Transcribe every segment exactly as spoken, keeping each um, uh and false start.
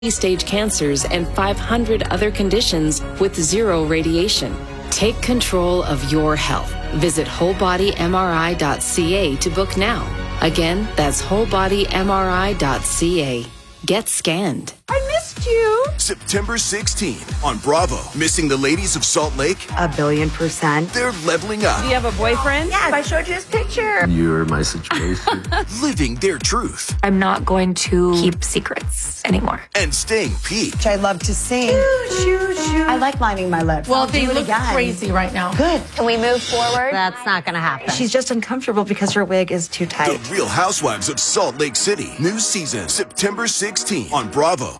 stage cancers and five hundred other conditions with zero radiation. Take control of your health. Visit whole body M R I dot C A to book now. Again, that's whole body M R I dot C A. Get scanned. I missed you. September sixteenth on Bravo. Missing the ladies of Salt Lake? A billion percent. They're leveling up. Do you have a boyfriend? Yes, I showed you his picture. You're my situation. Living their truth. I'm not going to keep secrets anymore. And staying peaked. Which I love to sing. Shoo, shoo, shoo. I like lining my lips. Well, I'll they do it look again. crazy right now. Good. Can we move forward? That's not going to happen. She's just uncomfortable because her wig is too tight. The Real Housewives of Salt Lake City. New season, September sixteenth on Bravo.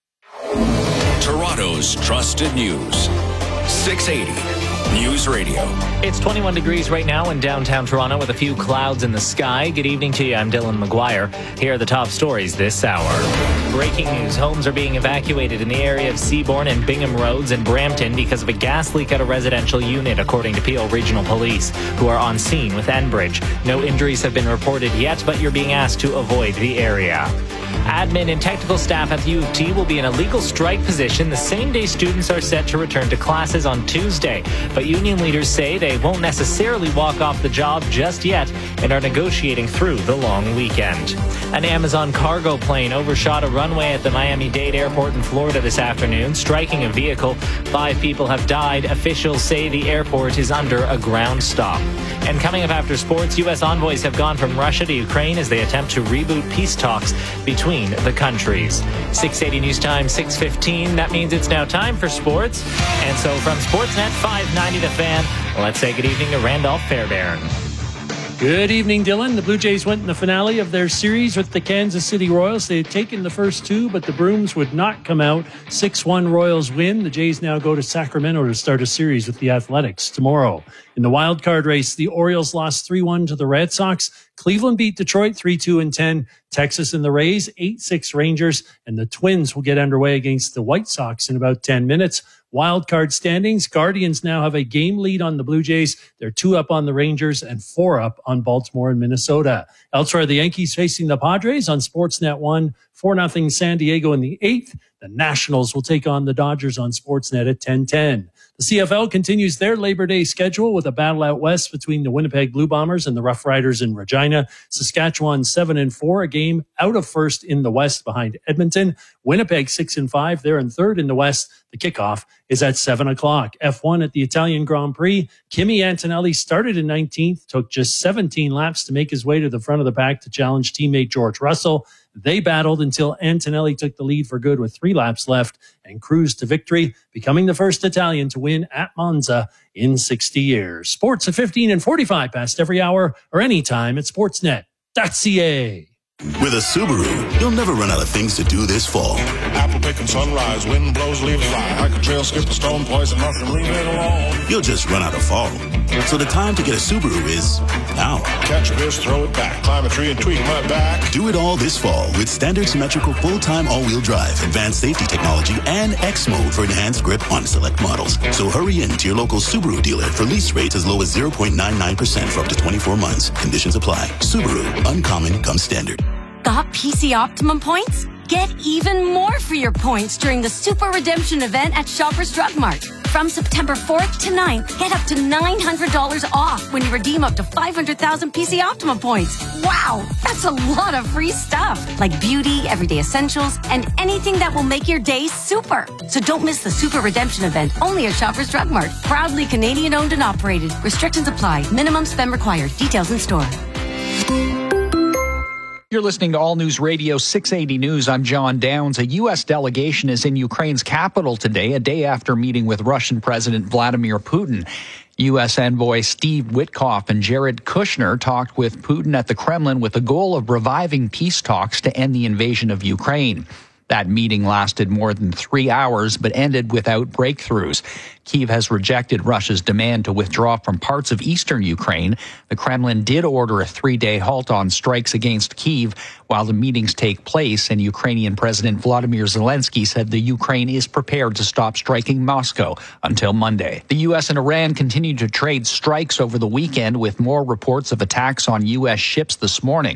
Toronto's trusted news. six eighty News Radio. It's twenty-one degrees right now in downtown Toronto with a few clouds in the sky. Good evening to you. I'm Dylan McGuire. Here are the top stories this hour. Breaking news. Homes are being evacuated in the area of Seabourn and Bingham Roads in Brampton because of a gas leak at a residential unit, according to Peel Regional Police, who are on scene with Enbridge. No injuries have been reported yet, but you're being asked to avoid the area. Admin and technical staff at the U of T will be in a legal strike position the same day students are set to return to classes on Tuesday. But union leaders say they won't necessarily walk off the job just yet and are negotiating through the long weekend. An Amazon cargo plane overshot a runway at the Miami-Dade airport in Florida this afternoon, striking a vehicle. Five people have died. Officials say the airport is under a ground stop. And coming up after sports, U S envoys have gone from Russia to Ukraine as they attempt to reboot peace talks between the countries. six eighty News Time, six fifteen. That means it's now time for sports. And so from Sportsnet five ninety The Fan, let's say good evening to Randolph Fairbairn. Good evening, Dylan. The Blue Jays went in the finale of their series with the Kansas City Royals. They had taken the first two, but the brooms would not come out. six one Royals win. The Jays now go to Sacramento to start a series with the Athletics tomorrow. In the wild card race, the Orioles lost three one to the Red Sox. Cleveland beat Detroit three two and ten. Texas and the Rays eight six Rangers, and the Twins will get underway against the White Sox in about ten minutes. Wild card standings, Guardians now have a game lead on the Blue Jays. They're two up on the Rangers and four up on Baltimore and Minnesota. Elsewhere, the Yankees facing the Padres on Sportsnet one, four nothing San Diego in the eighth. The Nationals will take on the Dodgers on Sportsnet at ten ten. The C F L continues their Labor Day schedule with a battle out west between the Winnipeg Blue Bombers and the Rough Riders in Regina. Saskatchewan seven and four, a game out of first in the west behind Edmonton. Winnipeg six and five, they're in third in the west. The kickoff is at seven o'clock. F one at the Italian Grand Prix. Kimi Antonelli started in nineteenth, took just seventeen laps to make his way to the front of the pack to challenge teammate George Russell. They battled until Antonelli took the lead for good with three laps left and cruised to victory, becoming the first Italian to win at Monza in sixty years. Sports at fifteen and forty-five past every hour or anytime at sportsnet dot c a. With a Subaru, you'll never run out of things to do this fall. Apple picking sunrise, wind blows, leaves fly. Hike a trail, skip a stone, poison, nothing, leave it alone. You'll just run out of fall. So the time to get a Subaru is now. Catch a fish, throw it back, climb a tree and tweak my back. Do it all this fall with standard symmetrical full-time all-wheel drive, advanced safety technology, and X mode for enhanced grip on select models. So hurry in to your local Subaru dealer for lease rates as low as zero point nine nine percent for up to twenty-four months. Conditions apply. Subaru, uncommon comes standard. Got P C Optimum points? Get even more for your points during the Super Redemption event at Shoppers Drug Mart. From September fourth to ninth, get up to nine hundred dollars off when you redeem up to five hundred thousand P C Optimum points. Wow, that's a lot of free stuff, like beauty, everyday essentials, and anything that will make your day super. So don't miss the Super Redemption event, only at Shoppers Drug Mart. Proudly Canadian owned and operated. Restrictions apply. Minimum spend required. Details in store. You're listening to All News Radio six eighty News. I'm John Downs. A U S delegation is in Ukraine's capital today, a day after meeting with Russian President Vladimir Putin. U S envoy Steve Witkoff and Jared Kushner talked with Putin at the Kremlin with the goal of reviving peace talks to end the invasion of Ukraine. That meeting lasted more than three hours, but ended without breakthroughs. Kyiv has rejected Russia's demand to withdraw from parts of eastern Ukraine. The Kremlin did order a three-day halt on strikes against Kyiv while the meetings take place, and Ukrainian President Volodymyr Zelensky said the Ukraine is prepared to stop striking Moscow until Monday. The U S and Iran continued to trade strikes over the weekend with more reports of attacks on U S ships this morning.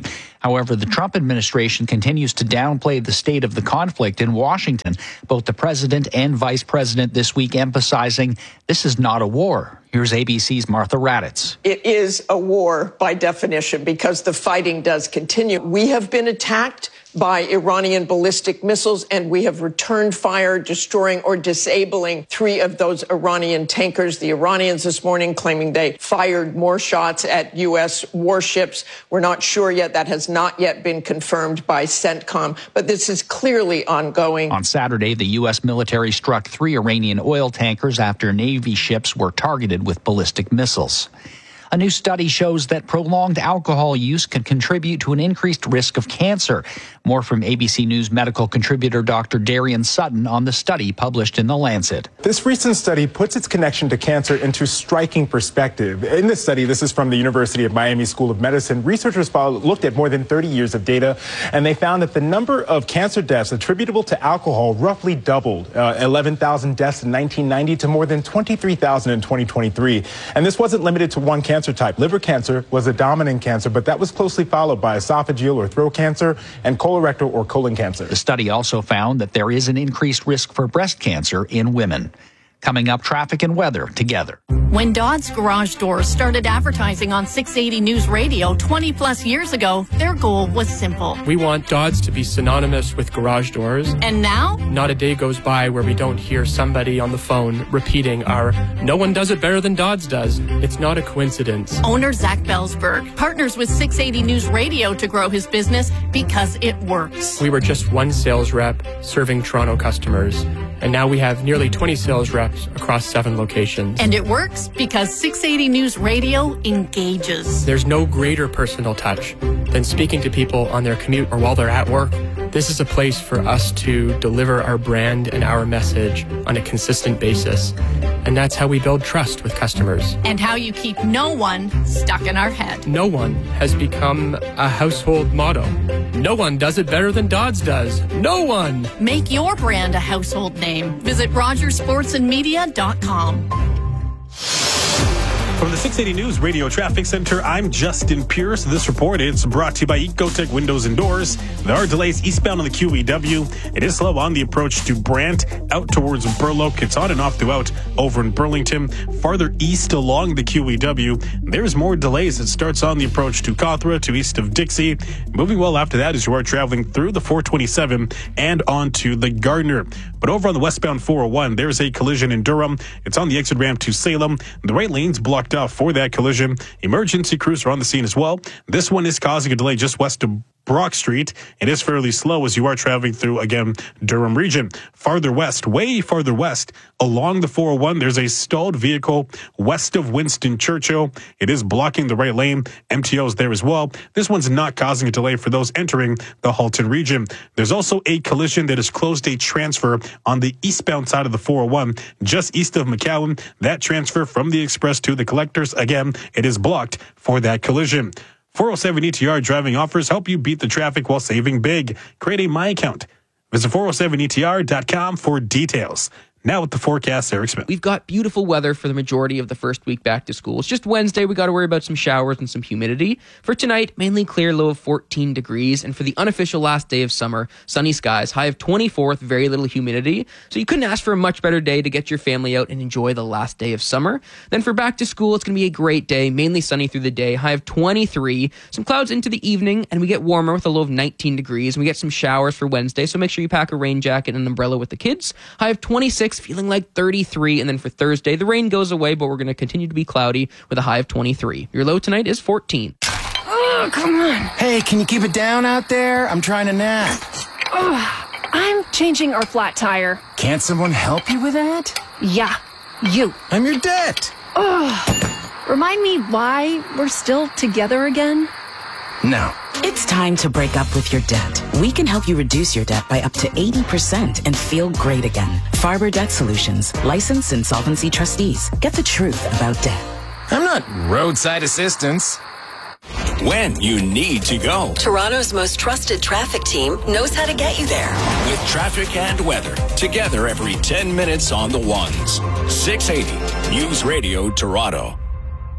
However, the Trump administration continues to downplay the state of the conflict in Washington. Both the president and vice president this week emphasizing this is not a war. Here's A B C's Martha Raddatz. It is a war by definition because the fighting does continue. We have been attacked by Iranian ballistic missiles, and we have returned fire, destroying or disabling three of those Iranian tankers. The Iranians this morning claiming they fired more shots at U S warships. We're not sure yet. That has not yet been confirmed by CENTCOM, but this is clearly ongoing. On Saturday, the U S military struck three Iranian oil tankers after Navy ships were targeted with ballistic missiles. A new study shows that prolonged alcohol use can contribute to an increased risk of cancer. More from A B C News medical contributor Doctor Darian Sutton on the study published in The Lancet. This recent study puts its connection to cancer into striking perspective. In this study, this is from the University of Miami School of Medicine, researchers followed, looked at more than thirty years of data, and they found that the number of cancer deaths attributable to alcohol roughly doubled, uh, eleven thousand deaths in nineteen ninety to more than twenty-three thousand in twenty twenty-three. And this wasn't limited to one cancer type. Liver cancer was a dominant cancer, but that was closely followed by esophageal or throat cancer and colorectal or colon cancer. The study also found that there is an increased risk for breast cancer in women. Coming up, traffic and weather together. When Dodd's Garage Doors started advertising on six eighty News Radio twenty plus years ago, their goal was simple. We want Dodd's to be synonymous with garage doors. And now? Not a day goes by where we don't hear somebody on the phone repeating our, no one does it better than Dodd's does. It's not a coincidence. Owner Zach Belsberg partners with six eighty News Radio to grow his business because it works. We were just one sales rep serving Toronto customers. And now we have nearly twenty sales reps across seven locations. And it works because six eighty News Radio engages. There's no greater personal touch than speaking to people on their commute or while they're at work. This is a place for us to deliver our brand and our message on a consistent basis. And that's how we build trust with customers. And how you keep no one stuck in our head. No one has become a household motto. No one does it better than Dodd's does. No one! Make your brand a household name. Visit rogers sports and media dot com. From the six eighty News Radio Traffic Center, I'm Justin Pierce. This report is brought to you by Ecotech Windows and Doors. There are delays eastbound on the Q E W. It is slow on the approach to Brant, out towards Burloak. It's on and off throughout over in Burlington. Farther east along the Q E W, there's more delays. It starts on the approach to Cawthra to east of Dixie. Moving well after that as you are traveling through the four twenty-seven and onto the Gardner. But over on the westbound four oh one, there's a collision in Durham. It's on the exit ramp to Salem. The right lane's blocked off for that collision. Emergency crews are on the scene as well. This one is causing a delay just west of Brock Street. It is fairly slow as you are traveling through, again, Durham region. Farther west, way farther west, along the four oh one, there's a stalled vehicle west of Winston Churchill. It is blocking the right lane. M T O's there as well. This one's not causing a delay for those entering the Halton region. There's also a collision that has closed a transfer on the eastbound side of the four oh one, just east of McCowan. That transfer from the express to the collectors, again, it is blocked for that collision. four oh seven E T R driving offers help you beat the traffic while saving big. Create a My Account. Visit four oh seven E T R dot com for details. Now with the forecast, Eric Smith. We've got beautiful weather for the majority of the first week back to school. It's just Wednesday. We got to worry about some showers and some humidity. For tonight, mainly clear, low of fourteen degrees. And for the unofficial last day of summer, sunny skies, high of twenty-four with very little humidity. So you couldn't ask for a much better day to get your family out and enjoy the last day of summer. Then for back to school, it's going to be a great day, mainly sunny through the day, high of twenty-three. Some clouds into the evening, and we get warmer with a low of nineteen degrees. And we get some showers for Wednesday, so make sure you pack a rain jacket and an umbrella with the kids. High of twenty-six, feeling like thirty-three, and then for Thursday, the rain goes away, but we're going to continue to be cloudy with a high of twenty-three. Your low tonight is fourteen. Oh, come on. Hey, can you keep it down out there? I'm trying to nap. Oh, I'm changing our flat tire. Can't someone help you with that? Yeah, you. I'm your debt. Oh, remind me why we're still together again? No. It's time to break up with your debt. We can help you reduce your debt by up to eighty percent and feel great again. Farber Debt Solutions, licensed insolvency trustees. Get the truth about debt. I'm not roadside assistance. When you need to go. Toronto's most trusted traffic team knows how to get you there. With traffic and weather, together every ten minutes on the ones. six eighty News Radio Toronto.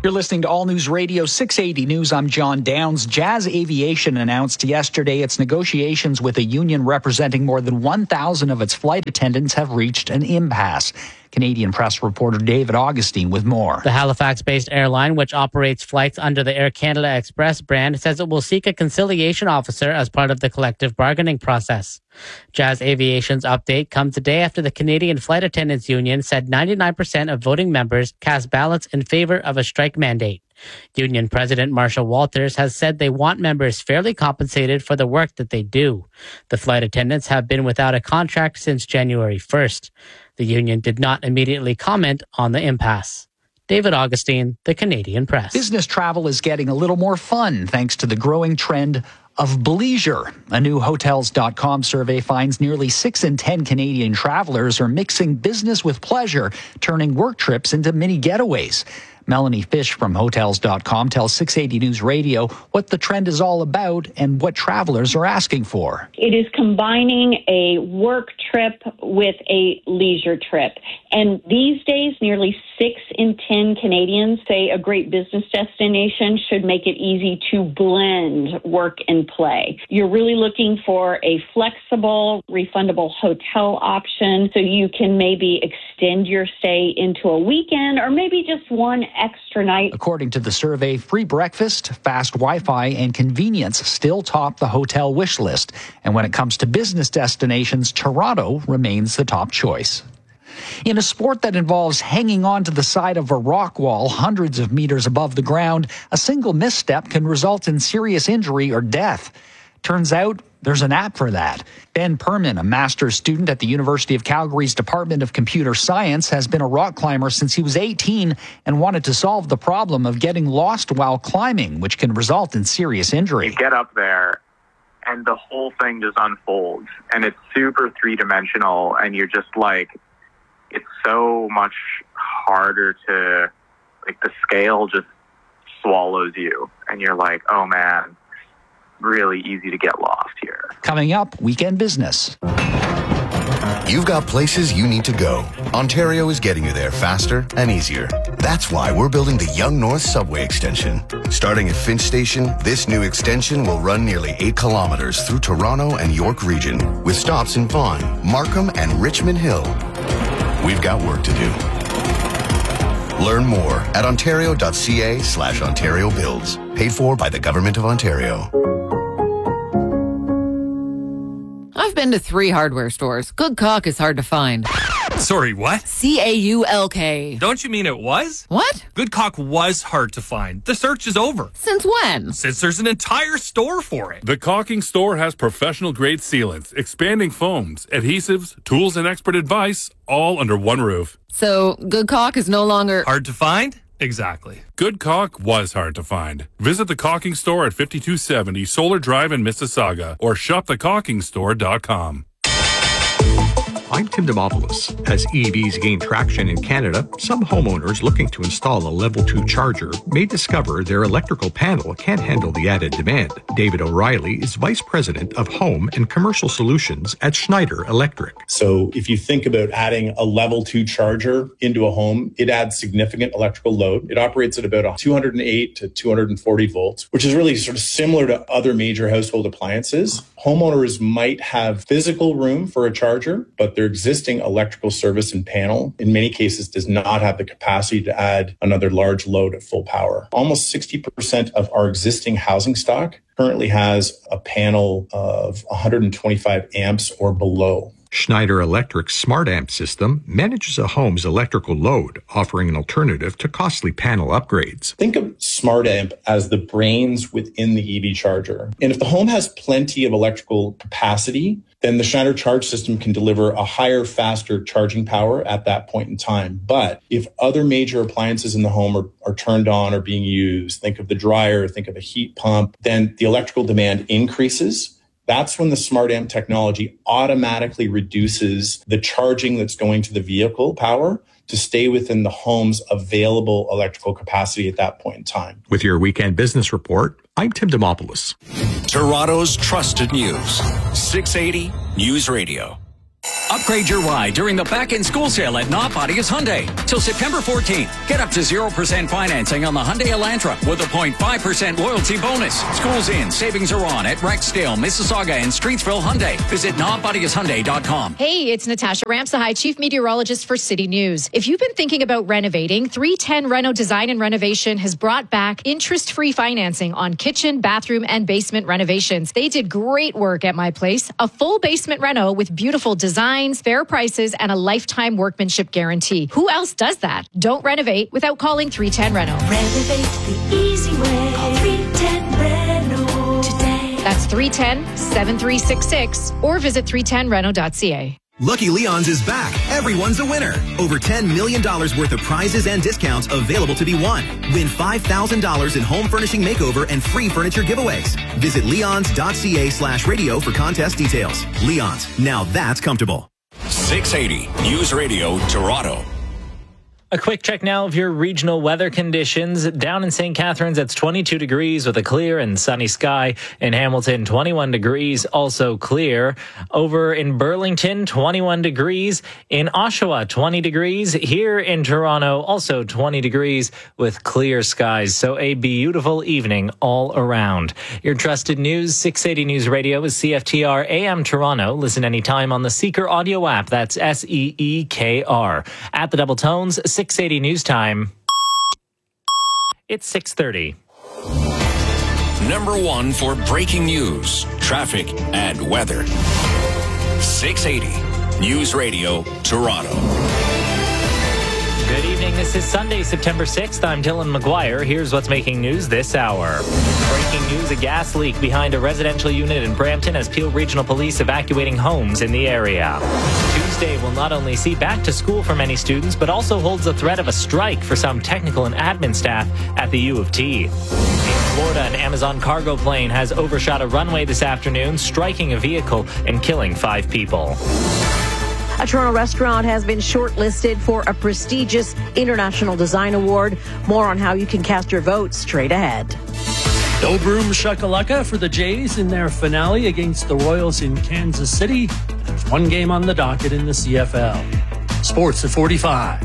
You're listening to All News Radio six eighty News. I'm John Downs. Jazz Aviation announced yesterday its negotiations with a union representing more than one thousand of its flight attendants have reached an impasse. Canadian Press reporter David Augustine with more. The Halifax-based airline, which operates flights under the Air Canada Express brand, says it will seek a conciliation officer as part of the collective bargaining process. Jazz Aviation's update comes a day after the Canadian Flight Attendants Union said ninety-nine percent of voting members cast ballots in favor of a strike mandate. Union President Marsha Walters has said they want members fairly compensated for the work that they do. The flight attendants have been without a contract since January first. The union did not immediately comment on the impasse. David Augustine, The Canadian Press. Business travel is getting a little more fun thanks to the growing trend of bleisure. A new Hotels dot com survey finds nearly six in ten Canadian travelers are mixing business with pleasure, turning work trips into mini getaways. Melanie Fish from Hotels dot com tells six eighty News Radio what the trend is all about and what travelers are asking for. It is combining a work trip with a leisure trip. And these days, nearly six in ten Canadians say a great business destination should make it easy to blend work and play. You're really looking for a flexible, refundable hotel option so you can maybe extend your stay into a weekend or maybe just one extra night. According to the survey, free breakfast, fast Wi-Fi, and convenience still top the hotel wish list. And when it comes to business destinations, Toronto remains the top choice. In a sport that involves hanging on to the side of a rock wall hundreds of meters above the ground, a single misstep can result in serious injury or death. Turns out there's an app for that. Ben Perman, a master's student at the University of Calgary's Department of Computer Science, has been a rock climber since he was eighteen and wanted to solve the problem of getting lost while climbing, which can result in serious injury. You get up there and the whole thing just unfolds and it's super three-dimensional and you're just like, it's so much harder to, like the scale just swallows you and you're like, oh man, really easy to get lost here. Coming up, Weekend Business. You've got places you need to go. Ontario is getting you there faster and easier. That's why we're building the Yonge North Subway Extension. Starting at Finch Station, this new extension will run nearly eight kilometers through Toronto and York region, with stops in Vaughan, Markham, and Richmond Hill. We've got work to do. Learn more at ontario.ca slash Ontario Builds. Paid for by the Government of Ontario. I've been to three hardware stores. Good caulk is hard to find. Sorry, what? C A U L K. Don't you mean it was? What? Good caulk was hard to find. The search is over. Since when? Since there's an entire store for it. The Caulking Store has professional-grade sealants, expanding foams, adhesives, tools, and expert advice, all under one roof. So, good caulk is no longer... hard to find? Exactly. Good caulk was hard to find. Visit the Caulking Store at fifty-two seventy Solar Drive in Mississauga or shop the caulking store dot com. I'm Tim Demopoulos. As E Vs gain traction in Canada, some homeowners looking to install a level two charger may discover their electrical panel can't handle the added demand. David O'Reilly is Vice President of Home and Commercial Solutions at Schneider Electric. So if you think about adding a level two charger into a home, it adds significant electrical load. It operates at about two hundred eight to two hundred forty volts, which is really sort of similar to other major household appliances. Homeowners might have physical room for a charger, but their existing electrical service and panel, in many cases, does not have the capacity to add another large load at full power. Almost sixty percent of our existing housing stock currently has a panel of one hundred twenty-five amps or below. Schneider Electric's Smart Amp system manages a home's electrical load, offering an alternative to costly panel upgrades. Think of Smart Amp as the brains within the E V charger. And if the home has plenty of electrical capacity, then the Schneider Charge system can deliver a higher, faster charging power at that point in time. But if other major appliances in the home are, are turned on or being used, think of the dryer, think of a heat pump, then the electrical demand increases. That's when the Smart Amp technology automatically reduces the charging that's going to the vehicle power to stay within the home's available electrical capacity at that point in time. With your Weekend Business Report, I'm Tim Demopoulos. Toronto's trusted news. six eighty News Radio. Up Upgrade your why during the back-in-school sale at Not Bodies Hyundai. Till September fourteenth, get up to zero percent financing on the Hyundai Elantra with a zero point five percent loyalty bonus. Schools in, savings are on at Rexdale, Mississauga, and Streetsville Hyundai. Visit not bodies hyundai dot com. Hey, it's Natasha Ramsahai, Chief Meteorologist for City News. If you've been thinking about renovating, three ten Reno Design and Renovation has brought back interest-free financing on kitchen, bathroom, and basement renovations. They did great work at my place. A full basement reno with beautiful designs, fair prices, and a lifetime workmanship guarantee. Who else does that? Don't renovate without calling three ten Reno. Renovate the easy way. Call three ten Reno today. That's three one zero, seven three six six or visit three ten reno dot c a. Lucky Leon's is back. Everyone's a winner. Over ten million dollars worth of prizes and discounts available to be won. Win five thousand dollars in home furnishing makeover and free furniture giveaways. Visit leons.ca slash radio for contest details. Leon's, now that's comfortable. six eighty News Radio Toronto. A quick check now of your regional weather conditions. Down in Saint Catharines, it's twenty-two degrees with a clear and sunny sky. In Hamilton, twenty-one degrees, also clear. Over in Burlington, twenty-one degrees. In Oshawa, twenty degrees. Here in Toronto, also twenty degrees with clear skies. So a beautiful evening all around. Your trusted news, six eighty News Radio is C F T R A M Toronto. Listen anytime on the Seeker audio app. That's S E E K R. At the Double Tones, six eighty News Time. It's six thirty. Number one for breaking news, traffic, and weather. six eighty News Radio Toronto. Good evening. This is Sunday, September sixth. I'm Dylan McGuire. Here's what's making news this hour. Breaking news, a gas leak behind a residential unit in Brampton as Peel Regional Police evacuating homes in the area. Tuesday will not only see back to school for many students, but also holds the threat of a strike for some technical and admin staff at the U of T. In Florida, an Amazon cargo plane has overshot a runway this afternoon, striking a vehicle and killing five people. A Toronto restaurant has been shortlisted for a prestigious International Design Award. More on how you can cast your vote straight ahead. No broom shakalaka for the Jays in their finale against the Royals in Kansas City. There's one game on the docket in the C F L. Sports at forty-five.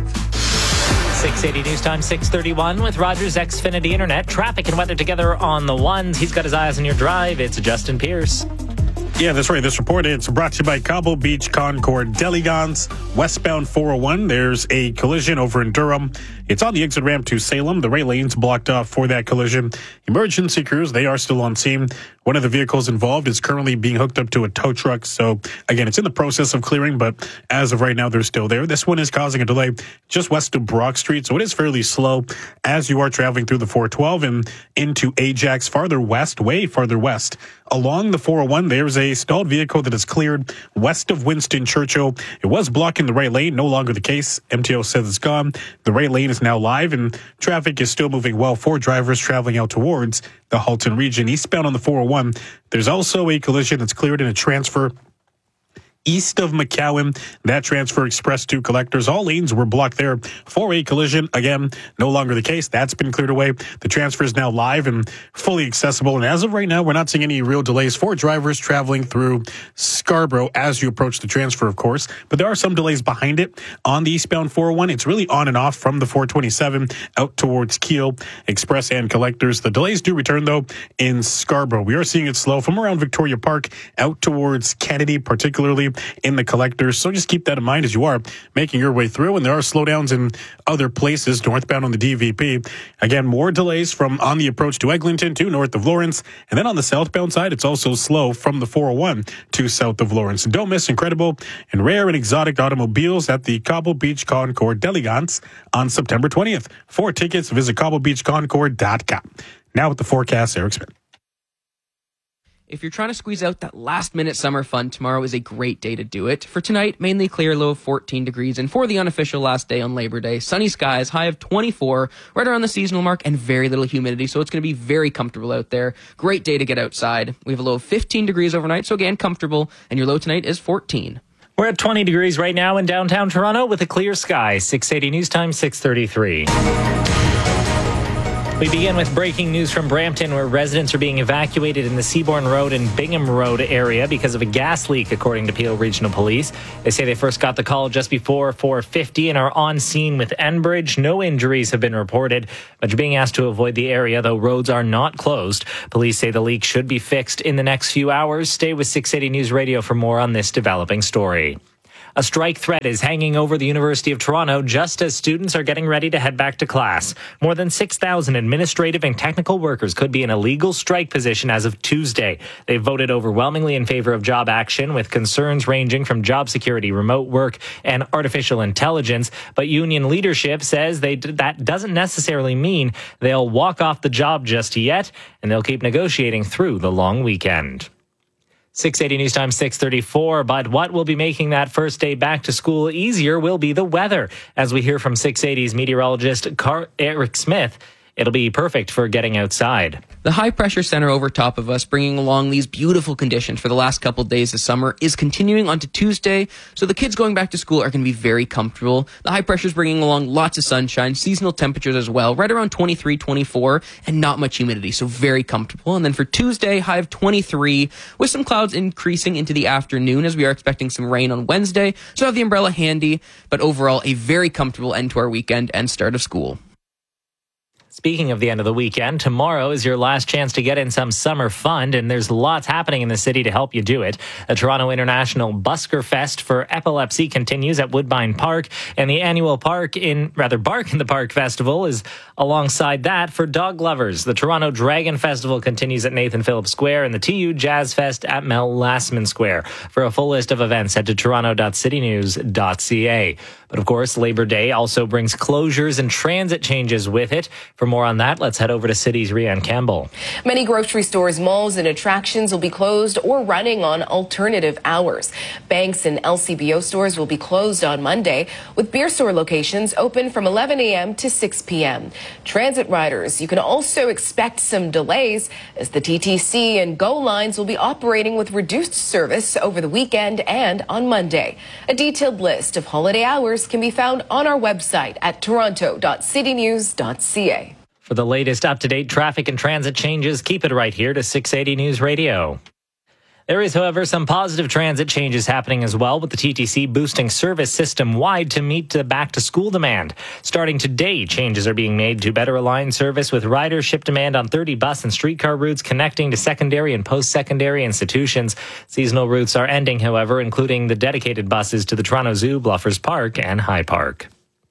six eighty News Time, six thirty-one with Rogers Xfinity Internet. Traffic and weather together on the ones. He's got his eyes on your drive. It's Justin Pierce. Yeah, that's right. This report, it's brought to you by Cobble Beach Concord Delegance, westbound four oh one. There's a collision over in Durham. It's on the exit ramp to Salem. The right lane's blocked off for that collision. Emergency crews, they are still on scene. One of the vehicles involved is currently being hooked up to a tow truck. So, again, it's in the process of clearing, but as of right now, they're still there. This one is causing a delay just west of Brock Street, so it is fairly slow as you are traveling through the four twelve and into Ajax, farther west, way farther west. Along the four oh one, there's a stalled vehicle that is cleared west of Winston Churchill. It was blocking the right lane, no longer the case. M T O says it's gone. The right lane is now live, and traffic is still moving well for drivers traveling out towards the Halton region. Eastbound on the four oh one, there's also a collision that's cleared in a transfer east of McCowan. That transfer express to collectors. All lanes were blocked there for a collision. Again, no longer the case. That's been cleared away. The transfer is now live and fully accessible. And as of right now, we're not seeing any real delays for drivers traveling through Scarborough as you approach the transfer, of course. But there are some delays behind it on the eastbound four oh one. It's really on and off from the four twenty-seven out towards Kiel, express and collectors. The delays do return, though, in Scarborough. We are seeing it slow from around Victoria Park out towards Kennedy, particularly in the collectors. So just keep that in mind as you are making your way through. And there are slowdowns in other places northbound on the D V P. Again, more delays from on the approach to Eglinton to north of Lawrence. And then on the southbound side, it's also slow from the four oh one to south of Lawrence. And don't miss incredible and rare and exotic automobiles at the Cobble Beach Concord Delegance on September twentieth. For tickets, visit cobble beach concord dot com. Now with the forecast, Eric Smith. If you're trying to squeeze out that last-minute summer fun, tomorrow is a great day to do it. For tonight, mainly clear, low of fourteen degrees. And for the unofficial last day on Labor Day, sunny skies, high of twenty-four, right around the seasonal mark, and very little humidity. So it's going to be very comfortable out there. Great day to get outside. We have a low of fifteen degrees overnight, so again, comfortable. And your low tonight is fourteen. We're at twenty degrees right now in downtown Toronto with a clear sky. six eighty News Time, six thirty-three. We begin with breaking news from Brampton, where residents are being evacuated in the Seabourn Road and Bingham Road area because of a gas leak, according to Peel Regional Police. They say they first got the call just before four fifty and are on scene with Enbridge. No injuries have been reported, but you're being asked to avoid the area, though roads are not closed. Police say the leak should be fixed in the next few hours. Stay with six eighty News Radio for more on this developing story. A strike threat is hanging over the University of Toronto just as students are getting ready to head back to class. More than six thousand administrative and technical workers could be in a legal strike position as of Tuesday. They voted overwhelmingly in favor of job action, with concerns ranging from job security, remote work, and artificial intelligence. But union leadership says they that doesn't necessarily mean they'll walk off the job just yet, and they'll keep negotiating through the long weekend. six eighty News Time, six thirty-four. But what will be making that first day back to school easier will be the weather. As we hear from six eighty's meteorologist Car- Eric Smith, it'll be perfect for getting outside. The high pressure center over top of us, bringing along these beautiful conditions for the last couple of days of summer, is continuing onto Tuesday. So the kids going back to school are going to be very comfortable. The high pressure is bringing along lots of sunshine, seasonal temperatures as well, right around twenty-three, twenty-four, and not much humidity. So very comfortable. And then for Tuesday, high of twenty-three, with some clouds increasing into the afternoon, as we are expecting some rain on Wednesday. So have the umbrella handy, but overall a very comfortable end to our weekend and start of school. Speaking of the end of the weekend, tomorrow is your last chance to get in some summer fun, and there's lots happening in the city to help you do it. The Toronto International Busker Fest for Epilepsy continues at Woodbine Park, and the annual Park in, rather Bark in the Park Festival is alongside that for dog lovers. The Toronto Dragon Festival continues at Nathan Phillips Square, and the T U Jazz Fest at Mel Lastman Square. For a full list of events, head to toronto dot city news dot c a. But of course, Labor Day also brings closures and transit changes with it. For more on that, let's head over to City's Rianne Campbell. Many grocery stores, malls, and attractions will be closed or running on alternative hours. Banks and L C B O stores will be closed on Monday, with beer store locations open from eleven a.m. to six p.m. Transit riders, you can also expect some delays as the T T C and GO lines will be operating with reduced service over the weekend and on Monday. A detailed list of holiday hours can be found on our website at toronto dot city news dot c a. For the latest up-to-date traffic and transit changes, keep it right here to six eighty News Radio. There is, however, some positive transit changes happening as well, with the T T C boosting service system-wide to meet the back-to-school demand. Starting today, changes are being made to better align service with ridership demand on thirty bus and streetcar routes connecting to secondary and post-secondary institutions. Seasonal routes are ending, however, including the dedicated buses to the Toronto Zoo, Bluffers Park, and High Park.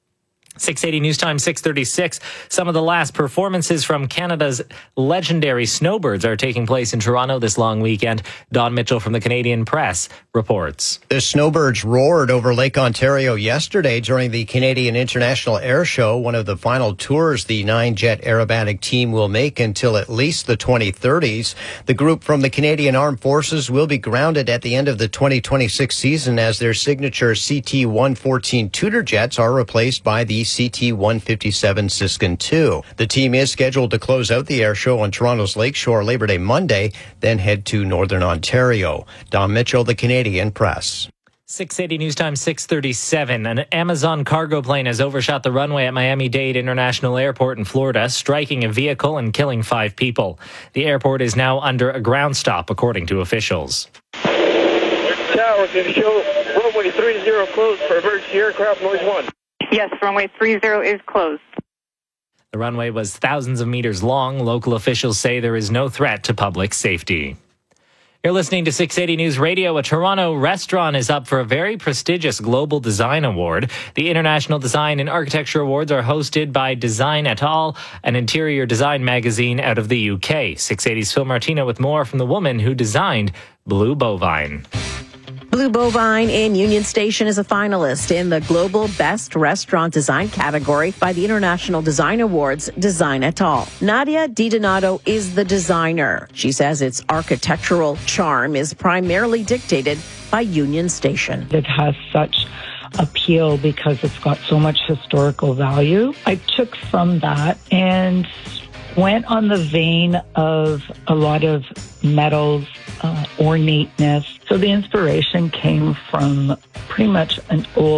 six eighty News Time, six thirty-six. Some of the last performances from Canada's legendary Snowbirds are taking place in Toronto this long weekend. Don Mitchell from the Canadian Press reports. The Snowbirds roared over Lake Ontario yesterday during the Canadian International Air Show, one of the final tours the nine-jet aerobatic team will make until at least the twenty thirties. The group from the Canadian Armed Forces will be grounded at the end of the twenty twenty-six season as their signature C T one fourteen Tudor jets are replaced by the C T one fifty-seven Siskin two. The team is scheduled to close out the air show on Toronto's Lakeshore Labor Day Monday, then head to Northern Ontario. Don Mitchell, the Canadian Press. six eighty News Time, six thirty-seven. An Amazon cargo plane has overshot the runway at Miami-Dade International Airport in Florida, striking a vehicle and killing five people. The airport is now under a ground stop, according to officials. Tower, can show runway three zero closed for emergency aircraft noise one. Yes, runway three zero is closed. The runway was thousands of meters long. Local officials say there is no threat to public safety. You're listening to six eighty News Radio. A Toronto restaurant is up for a very prestigious Global Design Award. The International Design and Architecture Awards are hosted by Design et al., an interior design magazine out of the U K. six eighty's Phil Martino with more from the woman who designed Blue Bovine. Blue Bovine in Union Station is a finalist in the Global Best Restaurant Design category by the International Design Awards, Design et al. Nadia DiDonato is the designer. She says its architectural charm is primarily dictated by Union Station. It has such appeal because it's got so much historical value. I took from that and went on the vein of a lot of metals, uh, ornateness. So the inspiration came from pretty much an old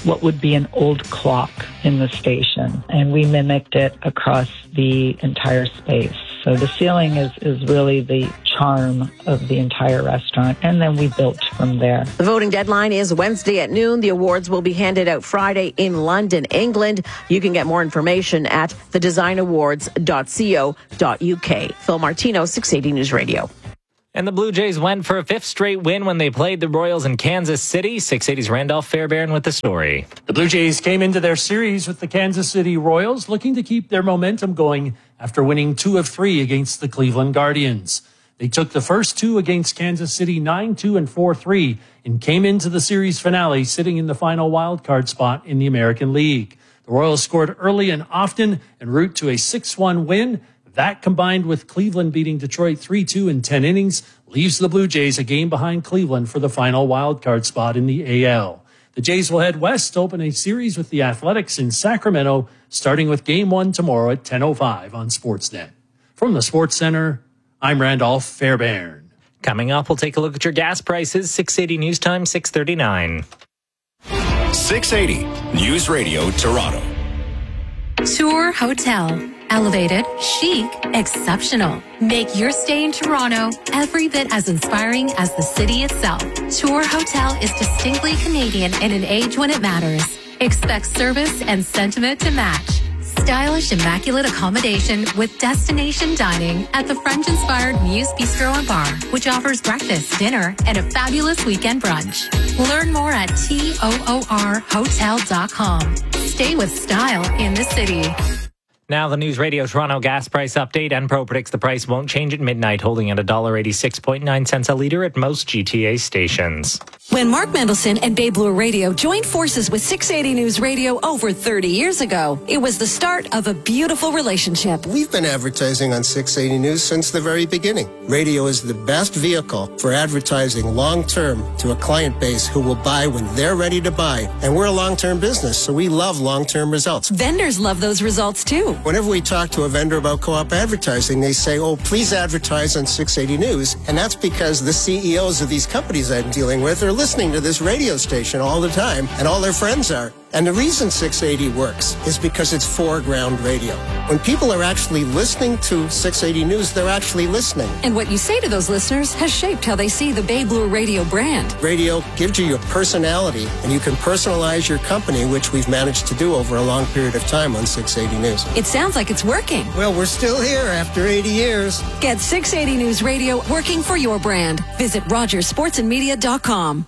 what would be an old clock in the station, and we mimicked it across the entire space. So the ceiling is, is really the charm of the entire restaurant, and then we built from there. The voting deadline is Wednesday at noon. The awards will be handed out Friday in London, England. You can get more information at the design awards dot co dot u k. Phil Martino, six eighty News Radio. And the Blue Jays went for a fifth straight win when they played the Royals in Kansas City. six eighty's Randolph Fairbairn with the story. The Blue Jays came into their series with the Kansas City Royals looking to keep their momentum going after winning two of three against the Cleveland Guardians. They took the first two against Kansas City nine two and four three and came into the series finale sitting in the final wildcard spot in the American League. The Royals scored early and often en route to a six one win. That, combined with Cleveland beating Detroit three two in ten innings, leaves the Blue Jays a game behind Cleveland for the final wildcard spot in the A L. The Jays will head west to open a series with the Athletics in Sacramento, starting with Game one tomorrow at ten oh five on Sportsnet. From the Sports Center, I'm Randolph Fairbairn. Coming up, we'll take a look at your gas prices. six eighty News Time, six thirty-nine. six eighty News Radio, Toronto. Tour Hotel. Elevated, chic, exceptional. Make your stay in Toronto every bit as inspiring as the city itself. Tour Hotel is distinctly Canadian in an age when it matters. Expect service and sentiment to match. Stylish, immaculate accommodation with destination dining at the French-inspired Muse Bistro and Bar, which offers breakfast, dinner, and a fabulous weekend brunch. Learn more at toor hotel dot com. Stay with style in the city. Now the News Radio Toronto gas price update. Enpro predicts the price won't change at midnight, holding at one dollar eighty-six point nine cents a litre at most G T A stations. When Mark Mendelson and Bay Blue Radio joined forces with six eighty News Radio over thirty years ago, it was the start of a beautiful relationship. We've been advertising on six eighty News since the very beginning. Radio is the best vehicle for advertising long-term to a client base who will buy when they're ready to buy. And we're a long-term business, so we love long-term results. Vendors love those results too. Whenever we talk to a vendor about co-op advertising, they say, oh, please advertise on six eighty News. And that's because the C E Os of these companies I'm dealing with are listening to this radio station all the time, and all their friends are. And the reason six eighty works is because it's foreground radio. When people are actually listening to six eighty News, they're actually listening. And what you say to those listeners has shaped how they see the Bay Blue Radio brand. Radio gives you your personality, and you can personalize your company, which we've managed to do over a long period of time on six eighty News. It sounds like it's working. Well, we're still here after eighty years. Get six eighty News Radio working for your brand. Visit rogers sports and media dot com.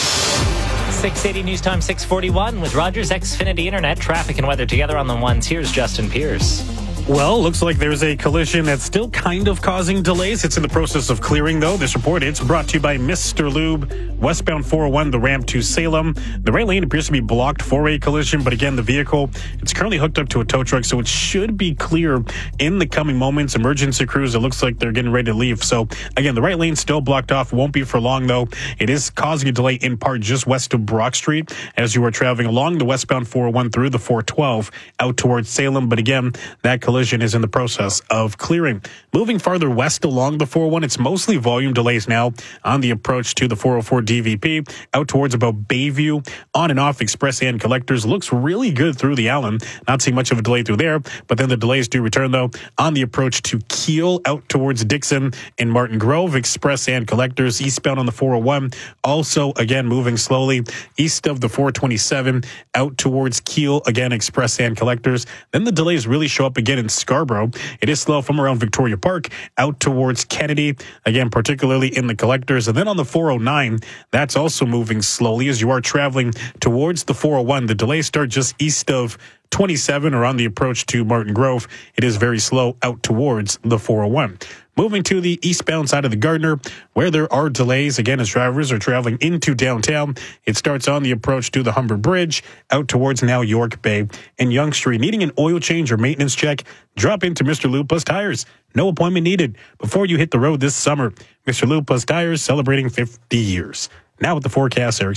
six eighty News Time, six forty-one with Rogers Xfinity Internet. Traffic and weather together on the ones. Here's Justin Pierce. Well, looks like there's a collision that's still kind of causing delays. It's in the process of clearing, though. This report, it's brought to you by Mister Lube. Westbound four oh one, the ramp to Salem. The right lane appears to be blocked for a collision, but again, the vehicle, it's currently hooked up to a tow truck, so it should be clear in the coming moments. Emergency crews, it looks like they're getting ready to leave. So again, the right lane still blocked off. Won't be for long, though. It is causing a delay in part just west of Brock Street as you are traveling along the westbound four oh one through the four twelve out towards Salem. But again, that collision is in the process of clearing. Moving farther west along the four oh one, it's mostly volume delays now on the approach to the four oh four D V P out towards about Bayview. On and off Express and Collectors looks really good through the Allen. Not seeing much of a delay through there, but then the delays do return, though, on the approach to Keele out towards Dixon and Martin Grove. Express and Collectors eastbound on the four oh one. Also, again, moving slowly east of the four twenty-seven out towards Keele. Again, Express and Collectors. Then the delays really show up again in Scarborough. It is slow from around Victoria Park out towards Kennedy. Again, particularly in the Collectors. And then on the four oh nine, that's also moving slowly as you are traveling towards the four oh one. The delays start just east of twenty-seven or on the approach to Martin Grove. It is very slow out towards the four oh one. Moving to the eastbound side of the Gardiner, where there are delays, again, as drivers are traveling into downtown. It starts on the approach to the Humber Bridge, out towards now York Bay and Yonge Street. Needing an oil change or maintenance check, drop into Mister Lube Plus Tires. No appointment needed before you hit the road this summer. Mister Lube Plus Tires celebrating fifty years. Now with the forecast, Eric Smith.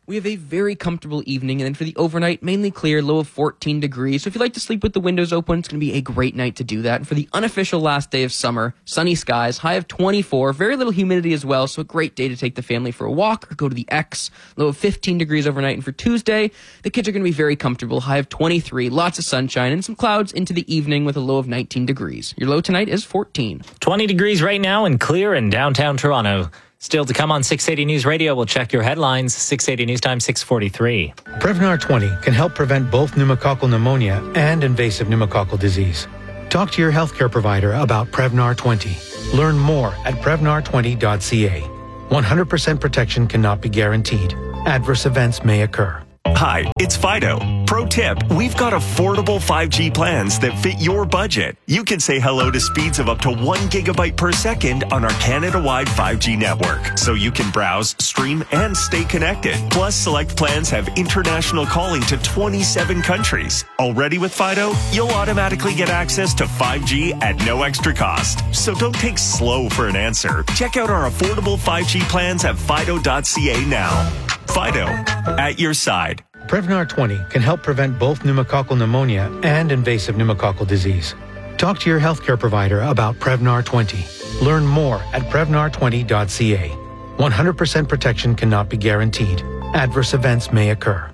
We have a very comfortable evening, and then for the overnight, mainly clear, low of fourteen degrees. So if you like to sleep with the windows open, it's going to be a great night to do that. And for the unofficial last day of summer, sunny skies, high of twenty-four, very little humidity as well, so a great day to take the family for a walk or go to the X. Low of fifteen degrees overnight, and for Tuesday, the kids are going to be very comfortable, high of twenty-three, lots of sunshine, and some clouds into the evening with a low of nineteen degrees. Your low tonight is fourteen. twenty degrees right now and clear in downtown Toronto. Still to come on six eighty News Radio, we'll check your headlines. six eighty News Time, six forty-three. Prevnar twenty can help prevent both pneumococcal pneumonia and invasive pneumococcal disease. Talk to your healthcare provider about Prevnar twenty. Learn more at prevnar twenty dot c a. one hundred percent protection cannot be guaranteed. Adverse events may occur. Hi, it's Fido. Pro tip, we've got affordable five G plans that fit your budget. You can say hello to speeds of up to one gigabyte per second on our Canada-wide five G network, so you can browse, stream, and stay connected. Plus, select plans have international calling to twenty-seven countries. Already with Fido, you'll automatically get access to five G at no extra cost. So don't take slow for an answer. Check out our affordable five G plans at fido dot c a now. Fido, at your side. Prevnar twenty can help prevent both pneumococcal pneumonia and invasive pneumococcal disease. Talk to your healthcare provider about Prevnar twenty. Learn more at prevnar twenty dot c a. one hundred percent protection cannot be guaranteed. Adverse events may occur.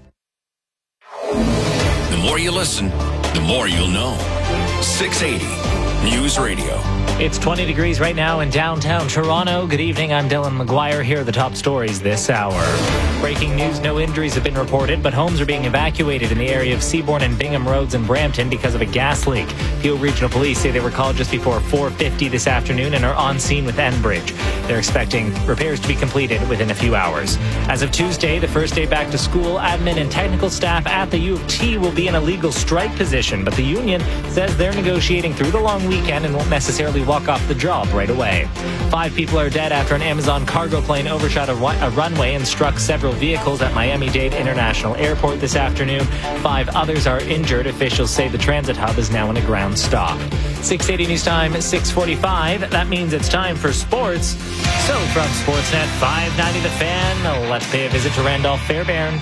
The more you listen, the more you'll know. six eighty News Radio. It's twenty degrees right now in downtown Toronto. Good evening, I'm Dylan McGuire. Here are the top stories this hour. Breaking news, no injuries have been reported, but homes are being evacuated in the area of Seabourn and Bingham Roads in Brampton because of a gas leak. Peel Regional Police say they were called just before four fifty this afternoon and are on scene with Enbridge. They're expecting repairs to be completed within a few hours. As of Tuesday, the first day back to school, admin and technical staff at the U of T will be in a legal strike position, but the union says they're negotiating through the long weekend and won't necessarily walk off the job right away. Five people are dead after an Amazon cargo plane overshot a, a runway and struck several vehicles at Miami-Dade International Airport this afternoon. Five others are injured. Officials say the transit hub is now in a ground stop. six eighty News Time, six forty-five. That means it's time for sports. So from Sportsnet five ninety The Fan, let's pay a visit to Randolph Fairbairn.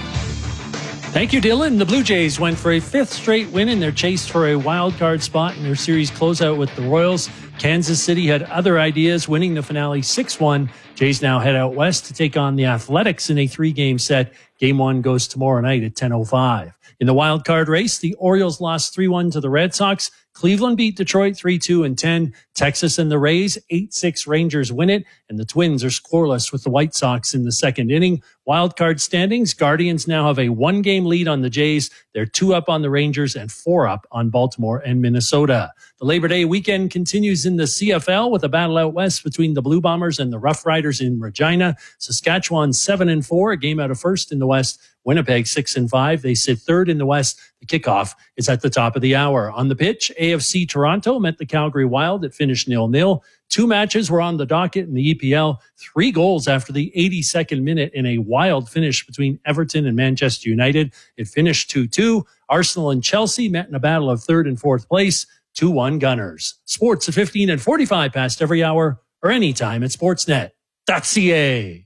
Thank you, Dylan. The Blue Jays went for a fifth straight win in their chase for a wild card spot in their series closeout with the Royals. Kansas City had other ideas, winning the finale six one. Jays now head out west to take on the Athletics in a three-game set. Game one goes tomorrow night at ten oh five. In the wild card race, the Orioles lost three one to the Red Sox. Cleveland beat Detroit three two and ten. Texas and the Rays eight six. Rangers win it, and the Twins are scoreless with the White Sox in the second inning. Wild card standings, Guardians now have a one-game lead on the Jays. They're two up on the Rangers and four up on Baltimore and Minnesota. The Labor Day weekend continues in the C F L with a battle out west between the Blue Bombers and the Rough Riders in Regina. Saskatchewan seven and four, a game out of first in the West. Winnipeg six and five. They sit third in the West. The kickoff is at the top of the hour. On the pitch, A F C Toronto met the Calgary Wild. It finished nil nil. Two matches were on the docket in the E P L. Three goals after the eighty-second minute in a wild finish between Everton and Manchester United. It finished two two. Arsenal and Chelsea met in a battle of third and fourth place. two one Gunners. Sports at fifteen and forty-five past every hour or anytime at sportsnet dot c a.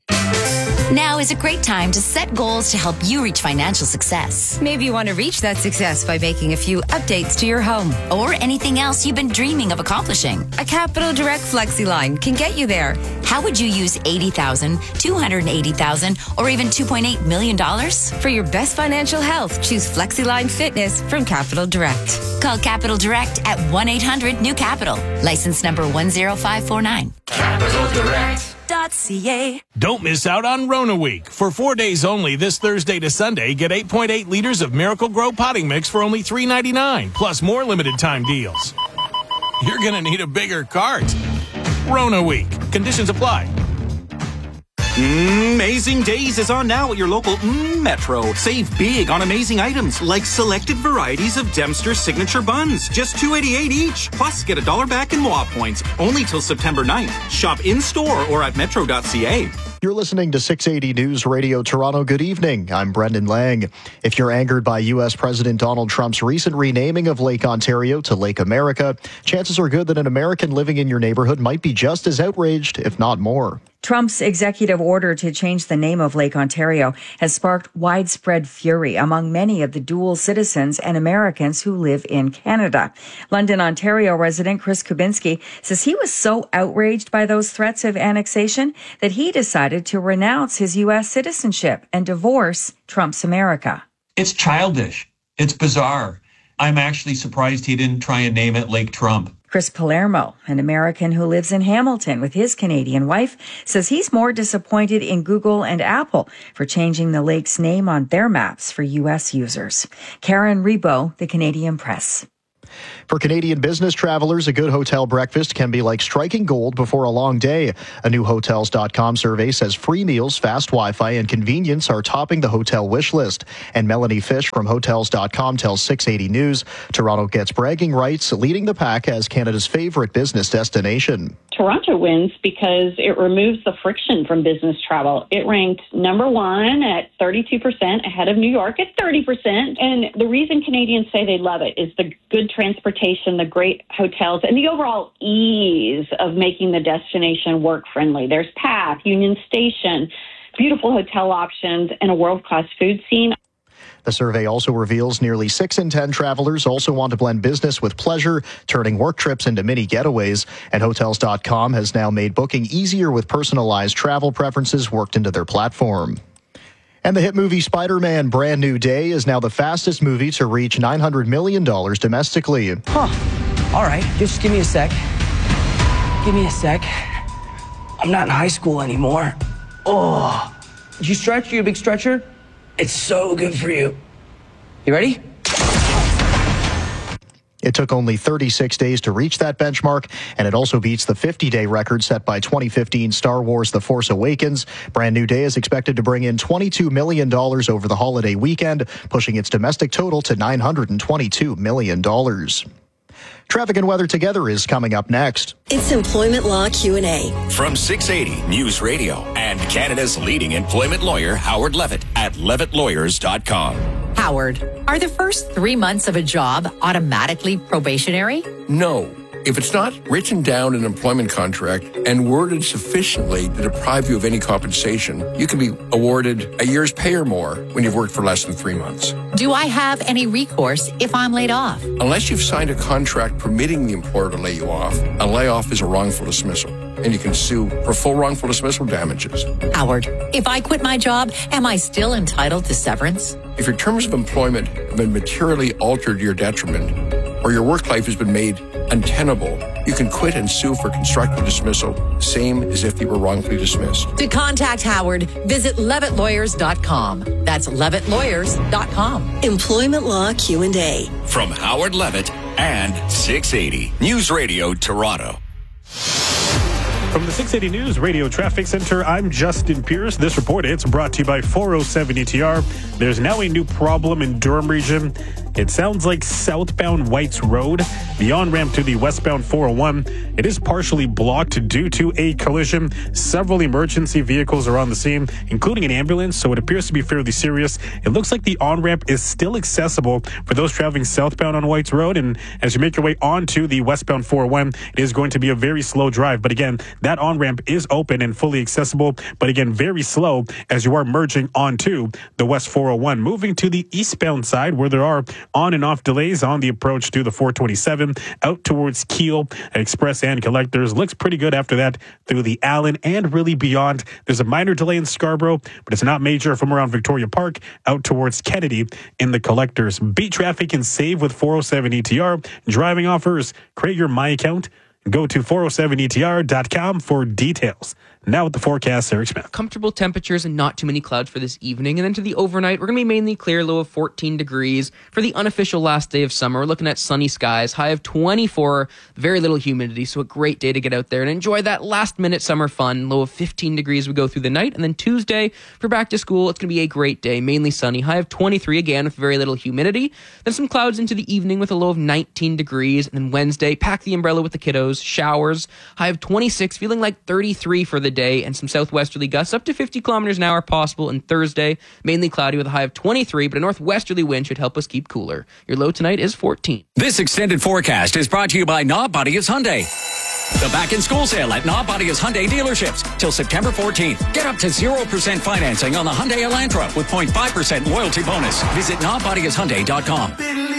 Now is a great time to set goals to help you reach financial success. Maybe you want to reach that success by making a few updates to your home or anything else you've been dreaming of accomplishing. A Capital Direct Flexi line can get you there. How would you use eighty thousand dollars, two hundred eighty thousand dollars, or even two point eight million dollars? For your best financial health, choose FlexiLine Fitness from Capital Direct. Call Capital Direct at one eight hundred new capital. License number one zero five four nine. Capital Direct. .ca. Don't miss out on Rona Week. For four days only, this Thursday to Sunday, get eight point eight liters of Miracle Grow potting mix for only three ninety-nine, plus more limited time deals. You're going to need a bigger cart. Rona Week. Conditions apply. Amazing Days is on now at your local mm, Metro. Save big on amazing items like selected varieties of Dempster signature buns, just two eighty-eight each. Plus, get a dollar back in M O A points only till September ninth. Shop in store or at metro dot c a. You're listening to six eighty News Radio Toronto. Good evening. I'm Brendan Lang. If you're angered by U S President Donald Trump's recent renaming of Lake Ontario to Lake America, chances are good that an American living in your neighborhood might be just as outraged, if not more. Trump's executive order to change the name of Lake Ontario has sparked widespread fury among many of the dual citizens and Americans who live in Canada. London, Ontario resident Chris Kubinski says he was so outraged by those threats of annexation that he decided to renounce his U S citizenship and divorce Trump's America. It's childish. It's bizarre. I'm actually surprised he didn't try and name it Lake Trump. Chris Palermo, an American who lives in Hamilton with his Canadian wife, says he's more disappointed in Google and Apple for changing the lake's name on their maps for U S users. Karen Rebo, The Canadian Press. For Canadian business travelers, a good hotel breakfast can be like striking gold before a long day. A new Hotels dot com survey says free meals, fast Wi-Fi, and convenience are topping the hotel wish list. And Melanie Fish from Hotels dot com tells six eighty News, Toronto gets bragging rights, leading the pack as Canada's favorite business destination. Toronto wins because it removes the friction from business travel. It ranked number one at thirty-two percent, ahead of New York at thirty percent. And the reason Canadians say they love it is the good transportation, the great hotels, and the overall ease of making the destination work-friendly. There's Path, Union Station, beautiful hotel options, and a world-class food scene. The survey also reveals nearly six in ten travelers also want to blend business with pleasure, turning work trips into mini getaways. And Hotels dot com has now made booking easier with personalized travel preferences worked into their platform. And the hit movie Spider-Man Brand New Day is now the fastest movie to reach nine hundred million dollars domestically. Huh. All right, just give me a sec. Give me a sec. I'm not in high school anymore. Oh, did you stretch? You a big stretcher? It's so good for you. You ready? It took only thirty-six days to reach that benchmark, and it also beats the fifty-day record set by twenty fifteen Star Wars The Force Awakens. Brand New Day is expected to bring in twenty-two million dollars over the holiday weekend, pushing its domestic total to nine hundred twenty-two million dollars. Traffic and weather together is coming up next. It's Employment Law Q and A. From six eighty News Radio and Canada's leading employment lawyer, Howard Levitt at levitt lawyers dot com. Howard, are the first three months of a job automatically probationary? No. If it's not written down in an employment contract and worded sufficiently to deprive you of any compensation, you can be awarded a year's pay or more when you've worked for less than three months. Do I have any recourse if I'm laid off? Unless you've signed a contract permitting the employer to lay you off, a layoff is a wrongful dismissal, and you can sue for full wrongful dismissal damages. Howard, if I quit my job, am I still entitled to severance? If your terms of employment have been materially altered to your detriment, or your work life has been made untenable, you can quit and sue for constructive dismissal, same as if you were wrongfully dismissed. To contact Howard, visit levitt lawyers dot com. That's levitt lawyers dot com. Employment Law Q and A. From Howard Levitt and six eighty News Radio Toronto. From the six eighty News Radio Traffic Center, I'm Justin Pierce. This report, it's brought to you by four oh seven E T R. There's now a new problem in Durham region. It sounds like southbound Whites Road, the on-ramp to the westbound four oh one. It is partially blocked due to a collision. Several emergency vehicles are on the scene, including an ambulance, so it appears to be fairly serious. It looks like the on-ramp is still accessible for those traveling southbound on Whites Road, and as you make your way onto the westbound four oh one, it is going to be a very slow drive. But again, that on-ramp is open and fully accessible, but again, very slow as you are merging onto the West four oh one. Moving to the eastbound side, where there are on and off delays on the approach to the four twenty-seven out towards Keele, Express and Collectors. Looks pretty good after that through the Allen and really beyond. There's a minor delay in Scarborough, but it's not major from around Victoria Park out towards Kennedy in the Collectors. Beat traffic and save with four oh seven E T R. Driving offers. Create your My Account. Go to four oh seven E T R dot com for details. Now with the forecast, Eric Smith. Comfortable temperatures and not too many clouds for this evening. And then to the overnight, we're going to be mainly clear, low of fourteen degrees. For the unofficial last day of summer, we're looking at sunny skies, high of twenty-four, very little humidity. So a great day to get out there and enjoy that last minute summer fun. Low of fifteen degrees we go through the night. And then Tuesday, for back to school, it's going to be a great day, mainly sunny, high of twenty-three again with very little humidity. Then some clouds into the evening with a low of nineteen degrees. And then Wednesday, pack the umbrella with the kiddos, showers, high of twenty-six, feeling like thirty-three for the the day, and some southwesterly gusts up to fifty kilometers an hour possible on Thursday. Mainly cloudy with a high of twenty-three, but a northwesterly wind should help us keep cooler. Your low tonight is fourteen. This extended forecast is brought to you by Nobodia's Hyundai. The back-in-school sale at Nobodia's Hyundai dealerships till September fourteenth. Get up to zero percent financing on the Hyundai Elantra with zero point five percent loyalty bonus. Visit Nobodias Hyundai dot com.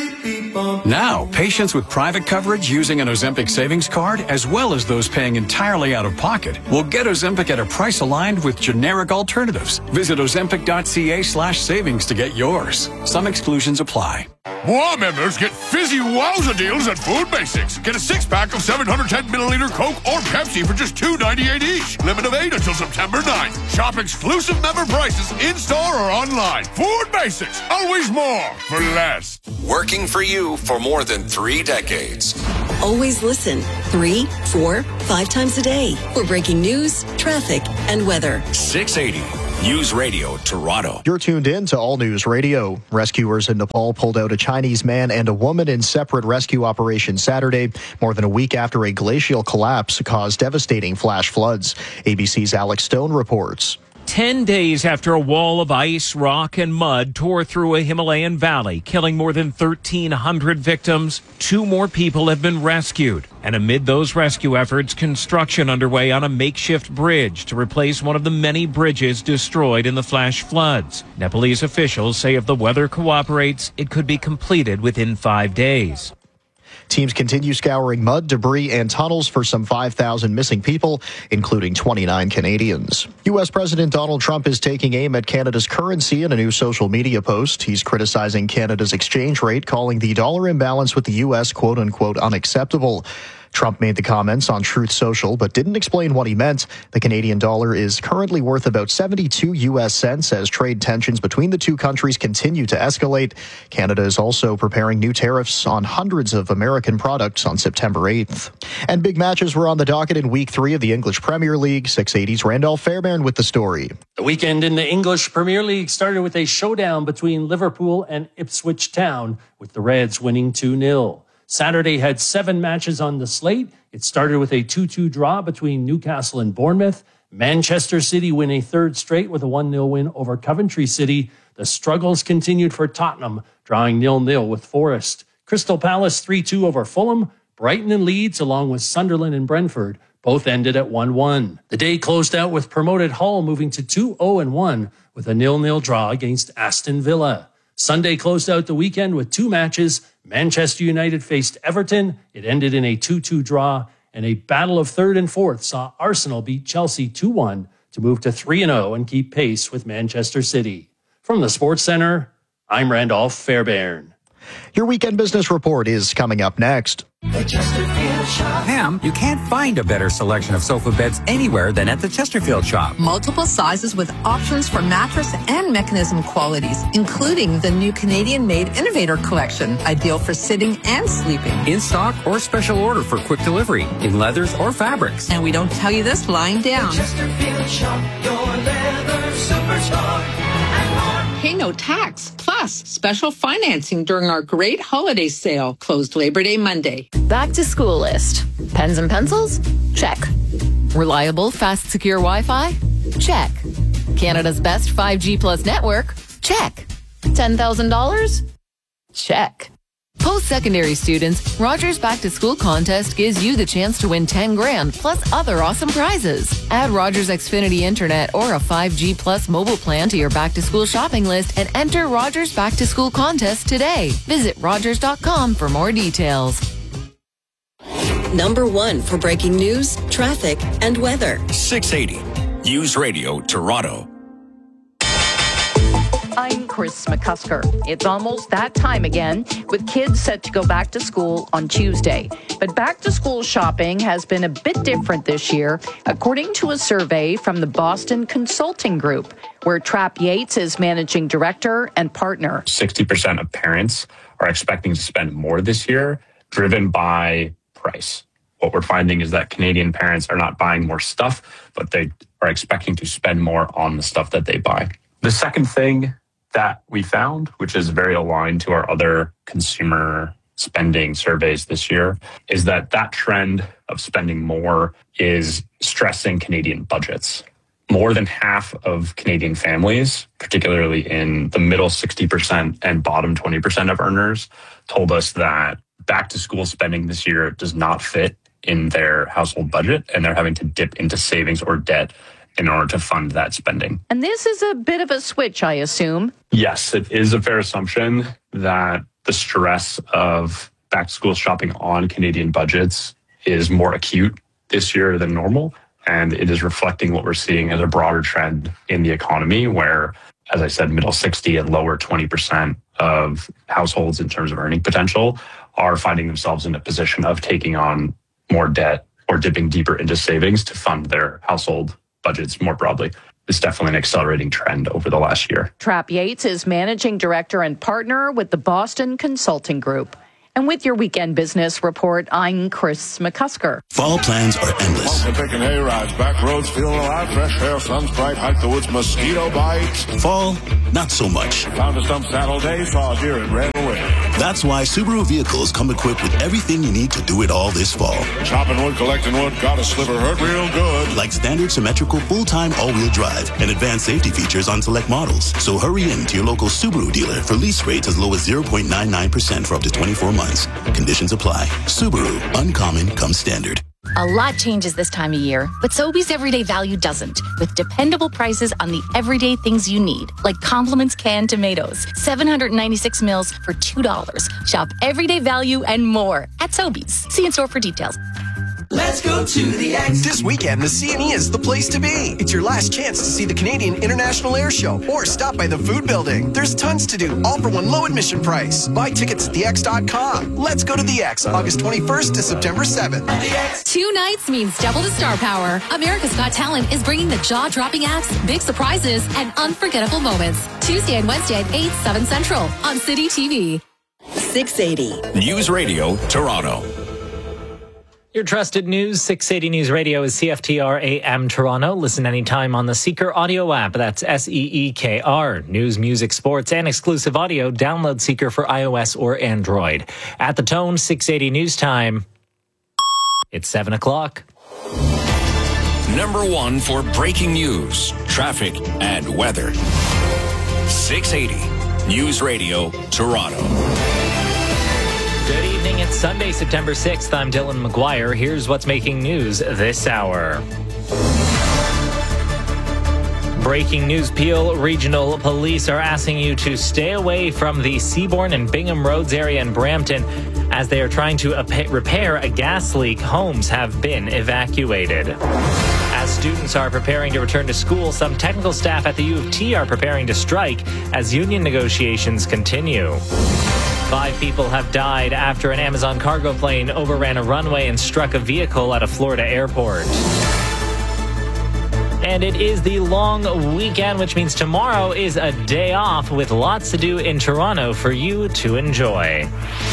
Now, patients with private coverage using an Ozempic savings card, as well as those paying entirely out of pocket, will get Ozempic at a price aligned with generic alternatives. Visit Ozempic.ca slash savings to get yours. Some exclusions apply. More members get fizzy wowza deals at Food Basics. Get a six-pack of seven hundred ten milliliter Coke or Pepsi for just two ninety-eight each. Limit of eight until September ninth. Shop exclusive member prices in-store or online. Food Basics. Always more for less. Working for you for more than three decades. Always listen three, four, five times a day for breaking news, traffic, and weather. six eighty News Radio Toronto. You're tuned in to All News Radio. Rescuers in Nepal pulled out a Chinese man and a woman in separate rescue operations Saturday, more than a week after a glacial collapse caused devastating flash floods. A B C's Alex Stone reports. Ten days after a wall of ice, rock, and mud tore through a Himalayan valley, killing more than thirteen hundred victims, two more people have been rescued. And amid those rescue efforts, construction underway on a makeshift bridge to replace one of the many bridges destroyed in the flash floods. Nepalese officials say if the weather cooperates, it could be completed within five days. Teams continue scouring mud, debris, and tunnels for some five thousand missing people, including twenty-nine Canadians. U S President Donald Trump is taking aim at Canada's currency in a new social media post. He's criticizing Canada's exchange rate, calling the dollar imbalance with the U S quote-unquote unacceptable. Trump made the comments on Truth Social, but didn't explain what he meant. The Canadian dollar is currently worth about seventy-two U S cents as trade tensions between the two countries continue to escalate. Canada is also preparing new tariffs on hundreds of American products on September eighth. And big matches were on the docket in week three of the English Premier League. six eighty's Randolph Fairbairn with the story. The weekend in the English Premier League started with a showdown between Liverpool and Ipswich Town, with the Reds winning two nil. Saturday had seven matches on the slate. It started with a two two draw between Newcastle and Bournemouth. Manchester City win a third straight with a one nil win over Coventry City. The struggles continued for Tottenham, drawing nil nil with Forest. Crystal Palace three two over Fulham. Brighton and Leeds, along with Sunderland and Brentford, both ended at one one. The day closed out with promoted Hull moving to two oh one with a nil nil draw against Aston Villa. Sunday closed out the weekend with two matches. Manchester United faced Everton. It ended in a two two draw, and a battle of third and fourth saw Arsenal beat Chelsea two one to move to three and oh and keep pace with Manchester City. From the Sports Center, I'm Randolph Fairbairn. Your weekend business report is coming up next. Pam, you can't find a better selection of sofa beds anywhere than at the Chesterfield shop. Multiple sizes with options for mattress and mechanism qualities, including the new Canadian-made Innovator Collection, ideal for sitting and sleeping. In stock or special order for quick delivery, in leathers or fabrics. And we don't tell you this lying down. Chesterfield shop, your leather superstore. Pay no tax, plus special financing during our great holiday sale, closed Labor Day Monday. Back to school list. Pens and pencils? Check. Reliable, fast, secure Wi-Fi? Check. Canada's best five G plus network? Check. ten thousand dollars? Check. Post-secondary students, Rogers Back to School contest gives you the chance to win ten grand plus other awesome prizes. Add Rogers Xfinity Internet or a five G plus mobile plan to your back to school shopping list and enter Rogers Back to School contest today. Visit rogers dot com for more details. Number one for breaking news, traffic, and weather. six eighty News Radio Toronto. I'm Chris McCusker. It's almost that time again, with kids set to go back to school on Tuesday. But back-to-school shopping has been a bit different this year, according to a survey from the Boston Consulting Group, where Trapp Yates is managing director and partner. sixty percent of parents are expecting to spend more this year, driven by price. What we're finding is that Canadian parents are not buying more stuff, but they are expecting to spend more on the stuff that they buy. The second thing that we found, which is very aligned to our other consumer spending surveys this year, is that that trend of spending more is stressing Canadian budgets. More than half of Canadian families, particularly in the middle sixty percent and bottom twenty percent of earners, told us that back to school spending this year does not fit in their household budget, and they're having to dip into savings or debt in order to fund that spending. And this is a bit of a switch, I assume. Yes, it is a fair assumption that the stress of back to school shopping on Canadian budgets is more acute this year than normal. And it is reflecting what we're seeing as a broader trend in the economy where, as I said, middle sixty and lower twenty percent of households in terms of earning potential are finding themselves in a position of taking on more debt or dipping deeper into savings to fund their household budgets more broadly. It's definitely an accelerating trend over the last year. Trap Yates is managing director and partner with the Boston Consulting Group. And with your weekend business report, I'm Chris McCusker. Fall plans are endless. Taking hay rides, back roads, feeling alive, fresh air, sun's bright, hike the woods, mosquito bites. Fall, not so much. Found a stump Saturday, saw a deer and ran away. That's why Subaru vehicles come equipped with everything you need to do it all this fall. Chopping wood, collecting wood, got a sliver, hurt real good. Like standard symmetrical full-time all-wheel drive and advanced safety features on select models. So hurry in to your local Subaru dealer for lease rates as low as zero point nine nine percent for up to twenty-four months. Conditions apply. Subaru, uncommon comes standard. A lot changes this time of year, but Sobeys Everyday Value doesn't, with dependable prices on the everyday things you need, like Compliments canned tomatoes, seven hundred ninety-six mils for two dollars. Shop Everyday Value and more at Sobeys. See in store for details. Let's go to the X. This weekend, the C N E is the place to be. It's your last chance to see the Canadian International Air Show or stop by the Food Building. There's tons to do, all for one low admission price. Buy tickets at the x dot com. Let's go to the X, August twenty-first to September seventh. Two nights means double the star power. America's Got Talent is bringing the jaw-dropping acts, big surprises, and unforgettable moments. Tuesday and Wednesday at eight, seven Central on City T V. six eighty. News Radio, Toronto. Your trusted news, six eighty News Radio is C F T R A M Toronto. Listen anytime on the Seeker audio app. That's S E E K R. News, music, sports, and exclusive audio. Download Seeker for iOS or Android. At the tone, six eighty News Time. It's seven o'clock. Number one for breaking news, traffic, and weather. six eighty News Radio, Toronto. Good evening. It's Sunday, September sixth. I'm Dylan McGuire. Here's what's making news this hour. Breaking news, Peel Regional Police are asking you to stay away from the Seabourn and Bingham Roads area in Brampton as they are trying to repair a gas leak. Homes have been evacuated. As students are preparing to return to school, some technical staff at the U of T are preparing to strike as union negotiations continue. Five people have died after an Amazon cargo plane overran a runway and struck a vehicle at a Florida airport. And it is the long weekend, which means tomorrow is a day off with lots to do in Toronto for you to enjoy.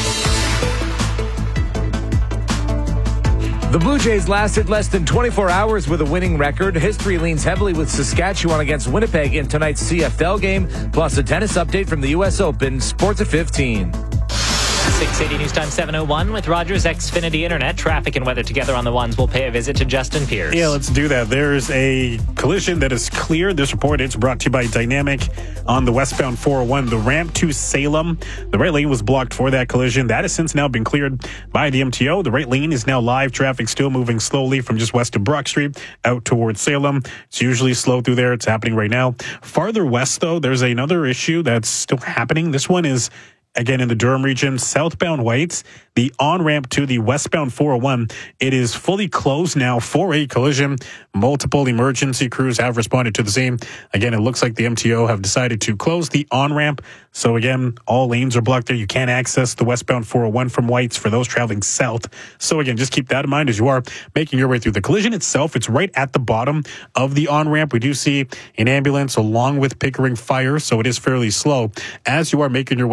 The Blue Jays lasted less than twenty-four hours with a winning record. History leans heavily with Saskatchewan against Winnipeg in tonight's C F L game, plus a tennis update from the U S Open. Sports at fifteen. six eighty News Time seven oh one with Rogers Xfinity Internet. Traffic and weather together on the ones. We'll pay a visit to Justin Pierce. Yeah, let's do that. There's a collision that is clear. This report is brought to you by Dynamic on the westbound four oh one, the ramp to Salem. The right lane was blocked for that collision. That has since now been cleared by the M T O. The right lane is now live. Traffic still moving slowly from just west of Brock Street out towards Salem. It's usually slow through there. It's happening right now. Farther west, though, there's another issue that's still happening. This one is again in the Durham region, southbound Whites, the on-ramp to the westbound four oh one. It is fully closed now for a collision. Multiple emergency crews have responded to the scene. Again, it looks like the M T O have decided to close the on-ramp. So again, all lanes are blocked there. You can't access the westbound four oh one from Whites for those traveling south. So again, just keep that in mind as you are making your way through. The collision itself, it's right at the bottom of the on-ramp. We do see an ambulance along with Pickering Fire, so it is fairly slow as you are making your way as folks are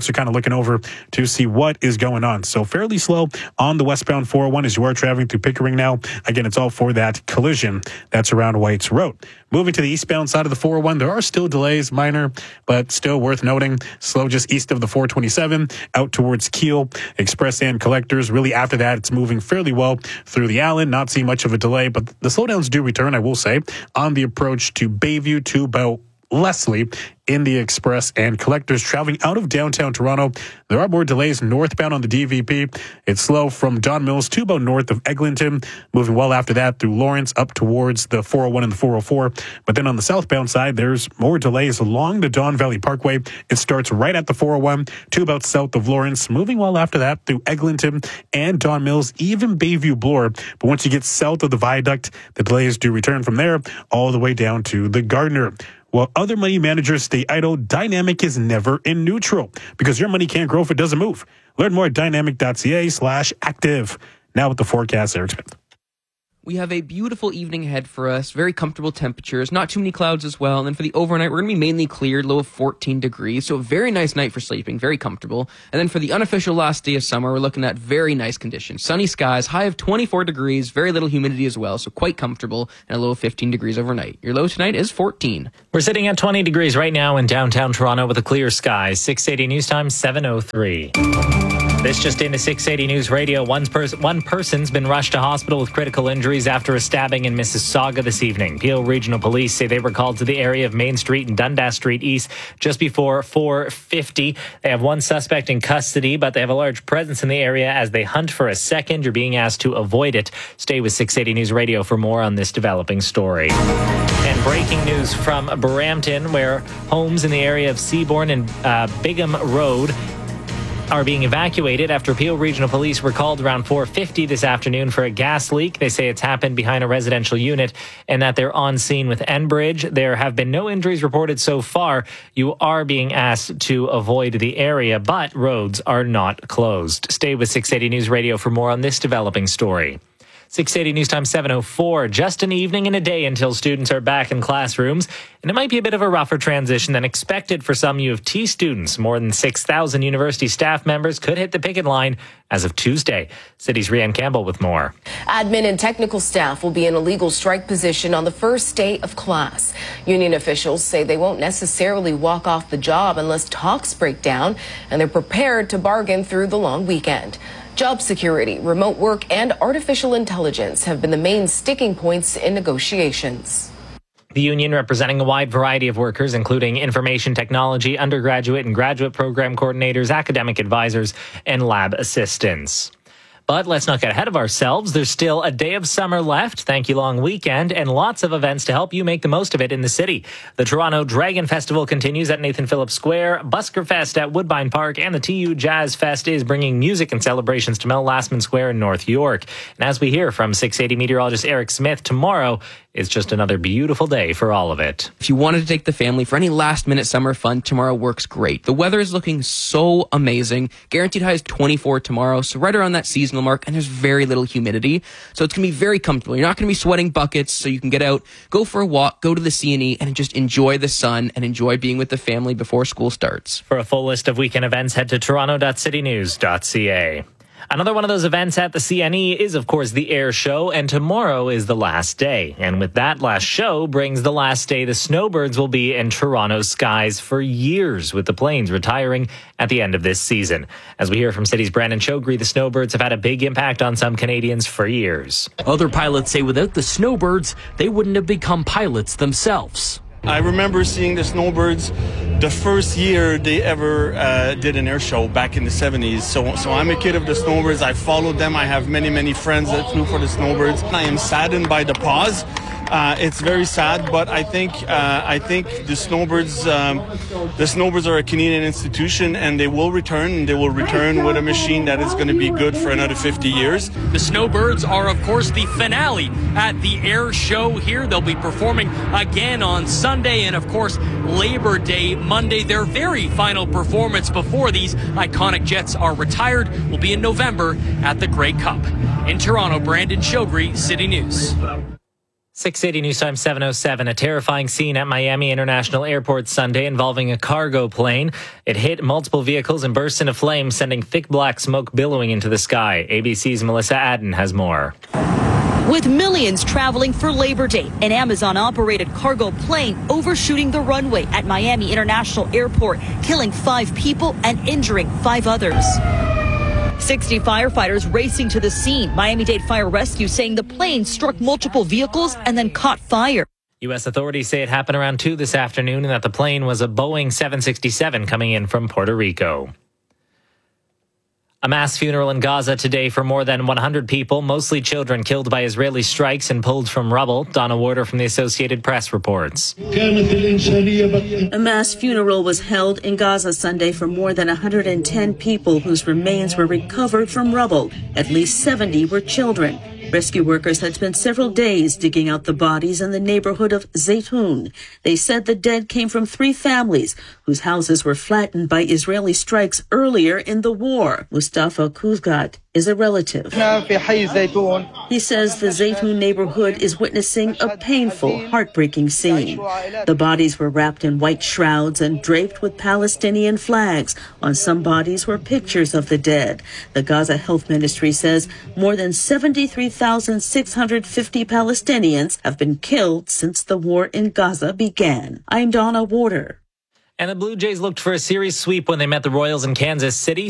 are kind of looking over to see what is going on. So fairly slow on the westbound four oh one as you are traveling through Pickering now. Again, it's all for that collision that's around Whites Road. Moving to the eastbound side of the four oh one, there are still delays, minor, but still worth noting. Slow just east of the four twenty-seven, out towards Kiel, Express and Collectors. Really after that, it's moving fairly well through the Allen. Not seeing much of a delay, but the slowdowns do return, I will say, on the approach to Bayview to about Leslie in the Express and Collectors. Traveling out of downtown Toronto, there are more delays northbound on the D V P. It's slow from Don Mills to about north of Eglinton, moving well after that through Lawrence up towards the four oh one and the four oh four. But then on the southbound side, there's more delays along the Don Valley Parkway. It starts right at the four oh one to about south of Lawrence, moving well after that through Eglinton and Don Mills, even Bayview Bloor. But once you get south of the viaduct, the delays do return from there all the way down to the Gardner. While other money managers stay idle, Dynamic is never in neutral because your money can't grow if it doesn't move. Learn more at dynamic.ca slash active. Now with the forecast, Eric Smith. We have a beautiful evening ahead for us, very comfortable temperatures, not too many clouds as well. And then for the overnight, we're going to be mainly cleared, low of fourteen degrees. So a very nice night for sleeping, very comfortable. And then for the unofficial last day of summer, we're looking at very nice conditions. Sunny skies, high of twenty-four degrees, very little humidity as well, so quite comfortable, and a low of fifteen degrees overnight. Your low tonight is fourteen. We're sitting at twenty degrees right now in downtown Toronto with a clear sky. six eighty News Time, seven oh three. This just into six eighty News Radio. One, pers- one person's been rushed to hospital with critical injuries after a stabbing in Mississauga this evening. Peel Regional Police say they were called to the area of Main Street and Dundas Street East just before four fifty. They have one suspect in custody, but they have a large presence in the area as they hunt for a second. You're being asked to avoid it. Stay with six eighty News Radio for more on this developing story. And breaking news from Brampton, where homes in the area of Seabourn and uh, Bingham Road are being evacuated after Peel Regional Police were called around four fifty this afternoon for a gas leak. They say it's happened behind a residential unit and that they're on scene with Enbridge. There have been no injuries reported so far. You are being asked to avoid the area, but roads are not closed. Stay with six eighty News Radio for more on this developing story. six eighty News Time, seven oh four. Just an evening and a day until students are back in classrooms. And it might be a bit of a rougher transition than expected for some U of T students. More than six thousand university staff members could hit the picket line as of Tuesday. City's Rianne Campbell with more. Admin and technical staff will be in a legal strike position on the first day of class. Union officials say they won't necessarily walk off the job unless talks break down, and they're prepared to bargain through the long weekend. Job security, remote work, and artificial intelligence have been the main sticking points in negotiations. The union representing a wide variety of workers, including information technology, undergraduate and graduate program coordinators, academic advisors, and lab assistants. But let's not get ahead of ourselves. There's still a day of summer left. Thank you, long weekend, and lots of events to help you make the most of it in the city. The Toronto Dragon Festival continues at Nathan Phillips Square, Busker Fest at Woodbine Park, and the T U Jazz Fest is bringing music and celebrations to Mel Lastman Square in North York. And as we hear from six eighty meteorologist Eric Smith, tomorrow is just another beautiful day for all of it. If you wanted to take the family for any last-minute summer fun, tomorrow works great. The weather is looking so amazing. Guaranteed high is twenty-four tomorrow, so right around that seasonal mark, and there's very little humidity. So it's going to be very comfortable. You're not going to be sweating buckets, so you can get out, go for a walk, go to the C and E, and just enjoy the sun and enjoy being with the family before school starts. For a full list of weekend events, head to toronto dot city news dot c a. Another one of those events at the C N E is, of course, the Air Show, and tomorrow is the last day. And with that last show brings the last day the Snowbirds will be in Toronto's skies for years, with the planes retiring at the end of this season. As we hear from City's Brandon Chogri, the Snowbirds have had a big impact on some Canadians for years. Other pilots say without the Snowbirds, they wouldn't have become pilots themselves. I remember seeing the Snowbirds the first year they ever uh, did an air show back in the seventies. So, so I'm a kid of the Snowbirds. I followed them. I have many, many friends that flew for the Snowbirds. I am saddened by the pause. Uh, it's very sad, but I think uh, I think the Snowbirds um, the Snowbirds are a Canadian institution, and they will return. And they will return with a machine that is going to be good for another fifty years. The Snowbirds are, of course, the finale at the Air Show here. They'll be performing again on Sunday, and of course Labor Day Monday. Their very final performance before these iconic jets are retired will be in November at the Grey Cup. In Toronto, Brandon Chogri, City News. six eighty News Time seven oh seven. A terrifying scene at Miami International Airport Sunday involving a cargo plane. It hit multiple vehicles and burst into flames, sending thick black smoke billowing into the sky. A B C's Melissa Adden has more. With millions traveling for Labor Day, an Amazon-operated cargo plane overshooting the runway at Miami International Airport, killing five people and injuring five others. sixty firefighters racing to the scene. Miami-Dade Fire Rescue saying the plane struck multiple vehicles and then caught fire. U S authorities say it happened around two this afternoon and that the plane was a Boeing seven sixty-seven coming in from Puerto Rico. A mass funeral in Gaza today for more than one hundred people, mostly children, killed by Israeli strikes and pulled from rubble. Donna Warder from the Associated Press reports. A mass funeral was held in Gaza Sunday for more than one hundred ten people whose remains were recovered from rubble. At least seventy were children. Rescue workers had spent several days digging out the bodies in the neighborhood of Zaytun. They said the dead came from three families whose houses were flattened by Israeli strikes earlier in the war. Mustafa Kuzgat is a relative. He says the Zaytun neighborhood is witnessing a painful, heartbreaking scene. The bodies were wrapped in white shrouds and draped with Palestinian flags. On some bodies were pictures of the dead. The Gaza Health Ministry says more than seventy-three thousand six hundred fifty Palestinians have been killed since the war in Gaza began. I'm Donna Warder. And the Blue Jays looked for a series sweep when they met the Royals in Kansas City.